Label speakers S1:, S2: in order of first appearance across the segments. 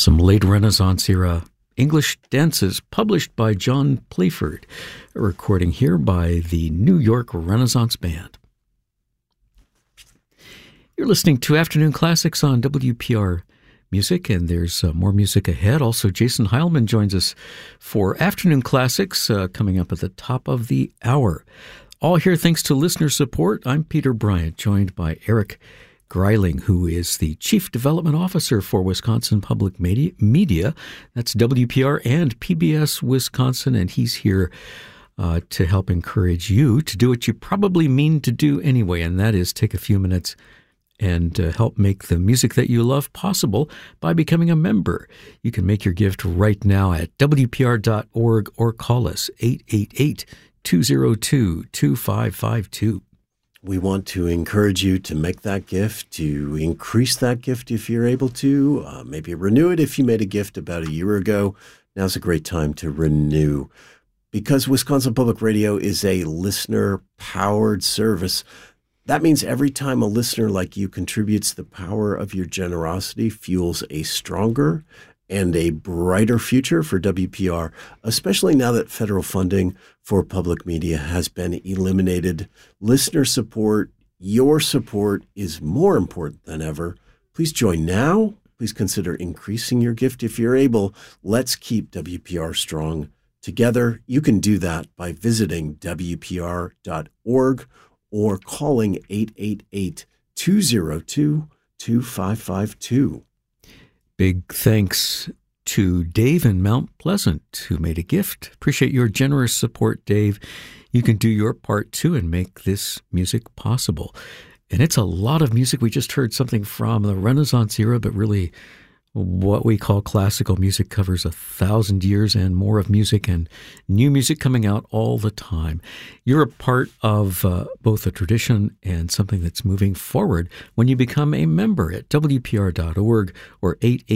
S1: Some late Renaissance era English dances published by John Playford, a recording here by the New York Renaissance Band. You're listening to Afternoon Classics on WPR Music, and there's more music ahead. Also, Jason Heilman joins us for Afternoon Classics coming up at the top of the hour. All here thanks to listener support. I'm Peter Bryant, joined by Eric Greiling, who is the Chief Development Officer for Wisconsin Public Media. That's WPR and PBS Wisconsin, and he's here to help encourage you to do what you probably mean to do anyway, and that is take a few minutes and help make the music that you love possible by becoming a member. You can make your gift right now at WPR.org or call us 888-202-2552.
S2: We want to encourage you to make that gift, to increase that gift if you're able to, maybe renew it if you made a gift about a year ago. Now's a great time to renew. Because Wisconsin Public Radio is a listener-powered service, that means every time a listener like you contributes, the power of your generosity fuels a stronger and a brighter future for WPR, especially now that federal funding for public media has been eliminated. Listener support, your support is more important than ever. Please join now. Please consider increasing your gift if you're able. Let's keep WPR strong together. You can do that by visiting WPR.org or calling 888-202-2552.
S1: Big thanks to Dave in Mount Pleasant, who made a gift. Appreciate your generous support, Dave. You can do your part, too, and make this music possible. And it's a lot of music. We just heard something from the Renaissance era, but really what we call classical music covers 1,000 years and more of music, and new music coming out all the time. You're a part of both a tradition and something that's moving forward when you become a member at WPR.org or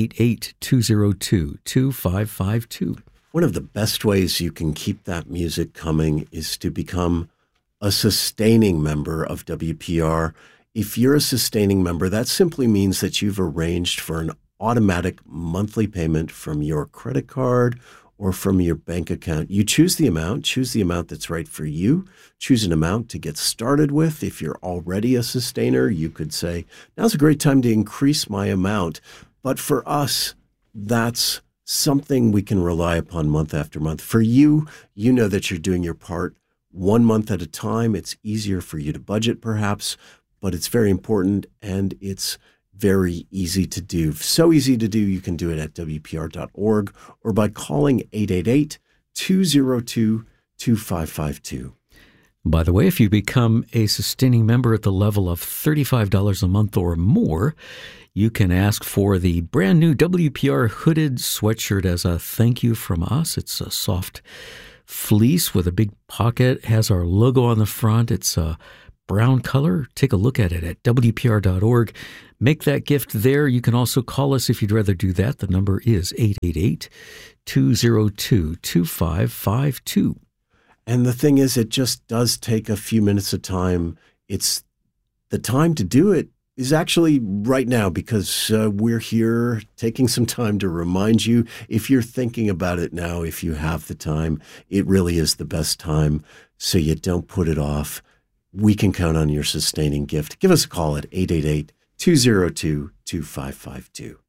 S1: 888-202-2552.
S2: One of the best ways you can keep that music coming is to become a sustaining member of WPR. If you're a sustaining member, that simply means that you've arranged for an automatic monthly payment from your credit card or from your bank account. You choose the amount that's right for you. Choose an amount to get started with. If you're already a sustainer, you could say, now's a great time to increase my amount. But for us, that's something we can rely upon month after month. For you, you know that you're doing your part 1 month at a time. It's easier for you to budget, perhaps, but it's very important, and it's very easy to do. So easy to do, you can do it at WPR.org or by calling 888-202-2552.
S1: By the way, if you become a sustaining member at the level of $35 a month or more, you can ask for the brand new WPR hooded sweatshirt as a thank you from us. It's a soft fleece with a big pocket, has our logo on the front. It's a brown color. Take a look at it at WPR.org. Make that gift there. You can also call us if you'd rather do that. The number is 888-202-2552.
S2: And the thing is, it just does take a few minutes of time. It's the time to do it is actually right now, because we're here taking some time to remind you. If you're thinking about it now, if you have the time, it really is the best time, so you don't put it off. We can count on your sustaining gift. Give us a call at 888-202-2552.